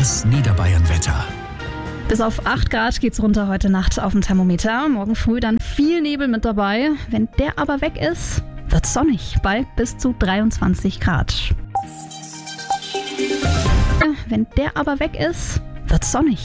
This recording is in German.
Das Niederbayern-Wetter. Bis auf 8 Grad geht's runter heute Nacht auf dem Thermometer. Morgen früh dann viel Nebel mit dabei. Wenn der aber weg ist, wird's sonnig bei bis zu 23 Grad. Wenn der aber weg ist, wird's sonnig.